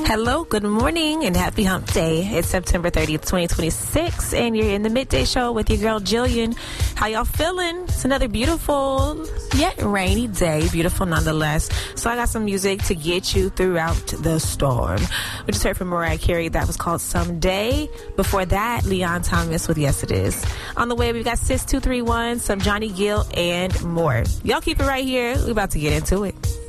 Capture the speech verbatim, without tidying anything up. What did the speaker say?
Hello, good morning, and happy hump day. It's September thirtieth, twenty twenty-six, and you're in the midday show with your girl, Jillian. How y'all feeling? It's another beautiful, yet rainy day. Beautiful nonetheless. So I got some music to get you throughout the storm. We just heard from Mariah Carey. That was called Someday. Before that, Leon Thomas with Yes It Is. On the way, we've got Sis two three one, some Johnny Gill, and more. Y'all keep it right here. We're about to get into it.